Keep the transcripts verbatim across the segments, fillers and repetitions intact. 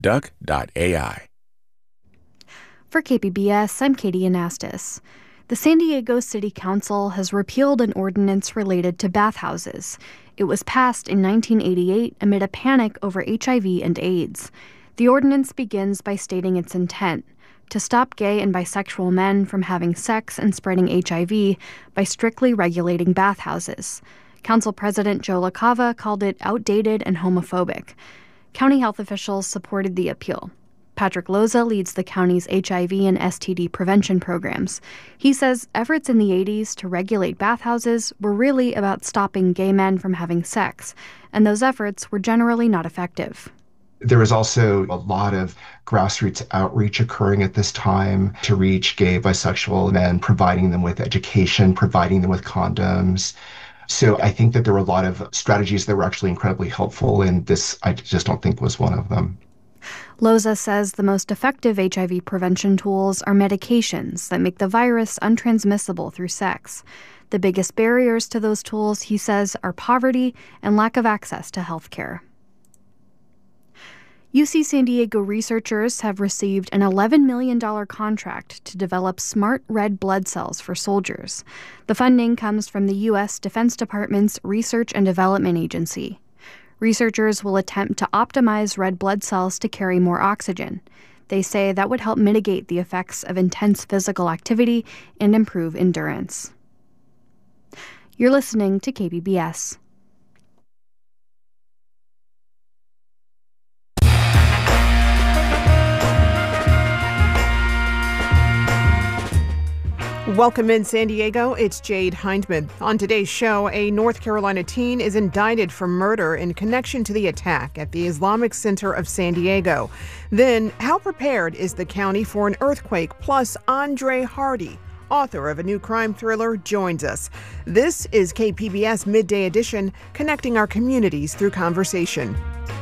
duck dot A I. For K P B S, I'm Katie Anastas. The San Diego City Council has repealed an ordinance related to bathhouses. It was passed in nineteen eighty-eight amid a panic over H I V and AIDS. The ordinance begins by stating its intent: to stop gay and bisexual men from having sex and spreading H I V by strictly regulating bathhouses. Council President Joe LaCava called it outdated and homophobic. County health officials supported the appeal. Patrick Loza leads the county's H I V and S T D prevention programs. He says efforts in the eighties to regulate bathhouses were really about stopping gay men from having sex, and those efforts were generally not effective. There was also a lot of grassroots outreach occurring at this time to reach gay, bisexual men, providing them with education, providing them with condoms. So I think that there were a lot of strategies that were actually incredibly helpful, and this I just don't think was one of them. Loza says the most effective H I V prevention tools are medications that make the virus untransmissible through sex. The biggest barriers to those tools, he says, are poverty and lack of access to health care. U C San Diego researchers have received an eleven million dollars contract to develop smart red blood cells for soldiers. The funding comes from the U S Defense Department's Research and Development Agency. Researchers will attempt to optimize red blood cells to carry more oxygen. They say that would help mitigate the effects of intense physical activity and improve endurance. You're listening to K P B S. Welcome in San Diego, it's Jade Hindman. On today's show, a North Carolina teen is indicted for murder in connection to the attack at the Islamic Center of San Diego. Then, how prepared is the county for an earthquake? Plus, Andre Hardy, author of a new crime thriller, joins us. This is K P B S Midday Edition, connecting our communities through conversation.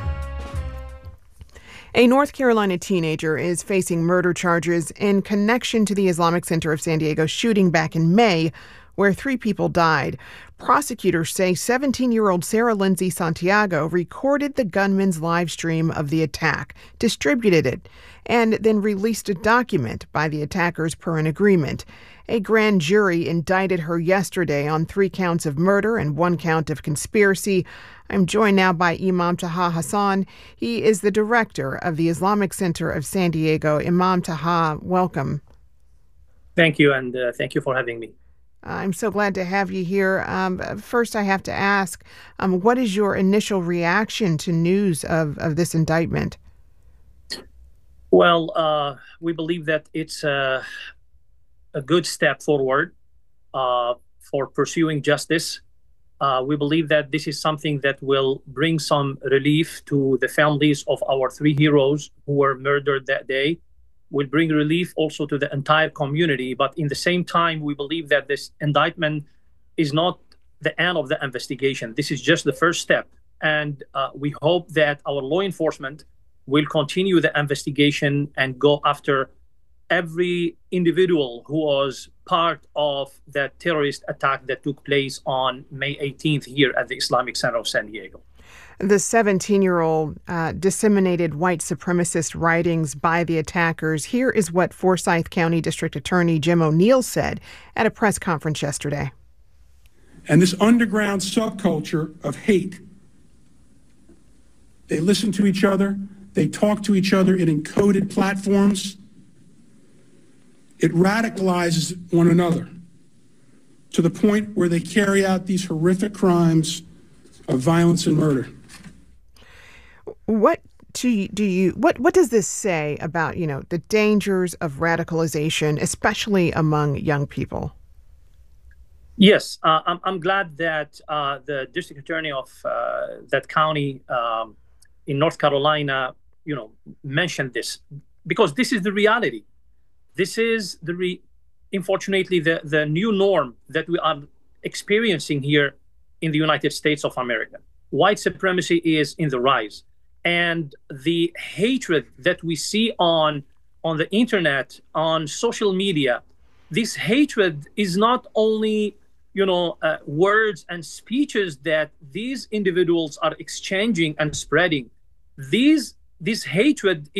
A North Carolina teenager is facing murder charges in connection to the Islamic Center of San Diego shooting back in May, where three people died. Prosecutors say seventeen-year-old Sarah Lindsay Santiago recorded the gunman's live stream of the attack, distributed it, and then released a document by the attackers per an agreement. A grand jury indicted her yesterday on three counts of murder and one count of conspiracy. I'm joined now by Imam Taha Hassan. He is the director of the Islamic Center of San Diego. Imam Taha, welcome. Thank you, and uh, thank you for having me. I'm so glad to have you here. Um, first, I have to ask, um, what is your initial reaction to news of, of this indictment? Well, uh, we believe that it's a, a good step forward uh, for pursuing justice. Uh, we believe that this is something that will bring some relief to the families of our three heroes who were murdered that day, will bring relief also to the entire community. But in the same time, we believe that this indictment is not the end of the investigation. This is just the first step. And uh, we hope that our law enforcement will continue the investigation and go after every individual who was part of that terrorist attack that took place on May eighteenth here at the Islamic Center of San Diego. The seventeen-year-old uh, disseminated white supremacist writings by the attackers. Here is what Forsyth County District Attorney Jim O'Neill said at a press conference yesterday. And this underground subculture of hate, they listen to each other, they talk to each other in encoded platforms. It radicalizes one another to the point where they carry out these horrific crimes of violence and murder. What do you, do you what what does this say about, you know, the dangers of radicalization, especially among young people? Yes, uh, I'm I'm glad that uh, the district attorney of uh, that county um, in North Carolina, you know, mentioned this, because this is the reality. This is the re- unfortunately the the new norm that we are experiencing here in the United States of America. White supremacy is in the rise, and the hatred that we see on on the internet, on social media, this hatred is not only, you know, uh, words and speeches that these individuals are exchanging and spreading. These this hatred